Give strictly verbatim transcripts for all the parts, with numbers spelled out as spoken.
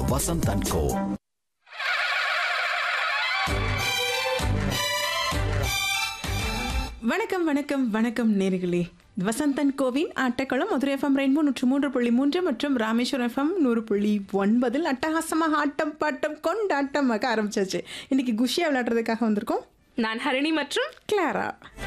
Vasanth and கோ. வணக்கம் வணக்கம் வணக்கம் நேர்களே. வசந்தன் கோவின் ஆட்டக்களம் மதுரை எஃப்எம் ரெயின்போ நூற்று மூன்று புள்ளி மூன்று மற்றும் ராமேஸ்வரம் எஃப்எம் நூறு புள்ளி ஒன்பதில் அட்டகாசமாக ஆட்டம் பாட்டம் கொண்டாட்டமாக ஆரம்பிச்சாச்சு. இன்னைக்கு குஷியா விளையாடுறதுக்காக வந்திருக்கோம். நான் ஹரிணி மற்றும் கிளாரா.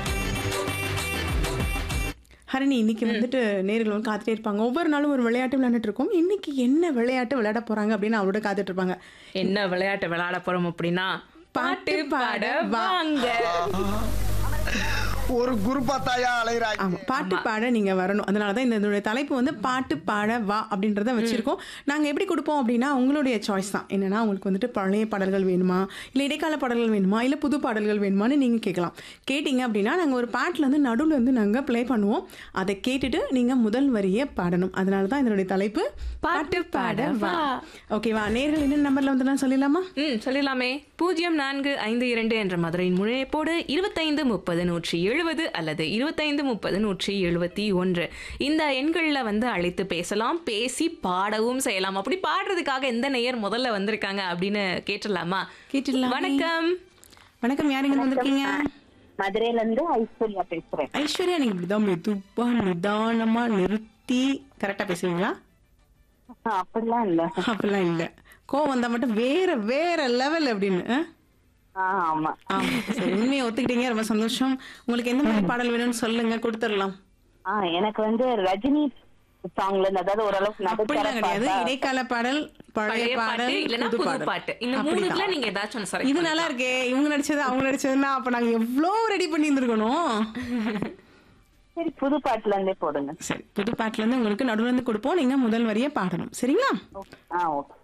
ஹரிணி, இன்னைக்கு வந்துட்டு நேர்கள் வந்து காத்துட்டே இருப்பாங்க. ஒவ்வொரு நாளும் ஒரு விளையாட்டு விளையாண்டுட்டு இருக்கோம். இன்னைக்கு என்ன விளையாட்டு விளையாட போறாங்க அப்படின்னு அவரோட காத்துட்டு இருப்பாங்க. என்ன விளையாட்டு விளையாட போறோம் அப்படின்னா பாட்டு பாட வாங்க. ஒரு குரூப்பா தாயா அலைறாங்க. ஆமா, பாட்டு பாட நீங்க வரணும். அதனாலதான் இந்த தலைப்பு வந்து பாட்டு பாட வா அப்படின்றத வச்சிருக்கோம். நாங்க எப்படி கொடுப்போம் அப்படின்னா உங்களுடைய சாய்ஸ் தான். என்னன்னா உங்களுக்கு வந்துட்டு பழைய பாடல்கள் வேணுமா, இல்ல இடைக்கால பாடல்கள் வேணுமா, இல்ல புது பாடல்கள் வேணுமான்னு நீங்க கேட்கலாம். கேட்டீங்க அப்படின்னா நாங்க ஒரு பாட்டுல இருந்து நடுவுல இருந்து நாங்க பிளே பண்ணுவோம். அதை கேட்டுட்டு நீங்க முதல் வரியை பாடணும். அதனாலதான் இதனுடைய தலைப்பு பாட்டு பாட வா. ஓகேவா? நேர்கள் என்ன நம்பர்ல வந்து நான் சொல்லிடலாமா? ம் சொல்லலாமே. பூஜ்ஜியம் நான்கு ஐந்து இரண்டு என்ற மதுரையின் முனைப்போடு இருபத்தைந்து முப்பது நூற்றி எழுபது அல்லது இருபத்தைந்து முப்பது நூற்றி எழுபத்தி ஒன்று இந்த எண்களில் வந்து அழைத்து பேசலாம், பேசி பாடவும் செய்யலாம். அப்படி பாடுறதுக்காக எந்த நேயர் முதல்ல வந்திருக்காங்க அப்படின்னு கேட்டுடலாமா? கேட்டுடலாம். வணக்கம். வணக்கம், யாருங்க வந்திருக்கீங்க? மதுரையில இருந்து ஐஸ்வர்யா பேசுறேன். ஐஸ்வர்யா, நீங்க இப்படிதான் மெதுவா நிதானமா நிறுத்தி கரெக்டா பேசுவீங்களா? அப்படிலாம் இல்ல. அப்படிலாம் இல்ல. கோவம் வந்தா மட்டும் வேற வேற லெவல் அப்படின்னு. ஆமா ஆமா, சரி, உண்மையை ஒத்துக்கிட்டீங்க, ரொம்ப சந்தோஷம். உங்களுக்கு எந்த மாதிரி பாடல் வேணும்னு சொல்லுங்க, கொடுத்துடலாம். ஆஹ் எனக்கு வந்து ரஜினி சாங்ல இருந்து, அதாவது ஓரளவுக்கு அப்படிலாம் கிடையாது. இடைக்கால பாடல், பழைய பாடல், இல்லனா புது புது பாட்டு, இந்த மூணுல நீங்க ஏதாச்சும் ஒன்னு select இது நல்லா இருக்கே. இவங்க நடிச்சது அவங்க நடிச்சதுன்னா அப்ப நாங்க எவ்வளவு ரெடி பண்ணி இருந்திருக்கணும். சரி, புது பாட்டுல இருந்தே போடுங்க. சரி, புது பாட்டுல இருந்து உங்களுக்கு நடுவுல இருந்து கொடுப்போம். நீங்க முதல் வரியை பாடணும். சரிங்களா? ஆஹ் ஓகே.